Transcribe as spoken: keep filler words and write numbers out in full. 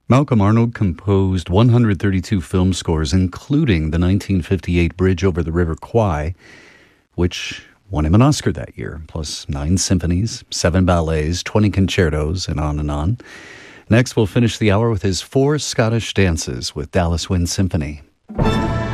Malcolm Arnold composed one hundred thirty-two film scores, including the nineteen fifty-eight Bridge Over the River Kwai, which won him an Oscar that year, plus nine symphonies, seven ballets, twenty concertos, and on and on. Next, we'll finish the hour with his four Scottish dances with Dallas Wind Symphony.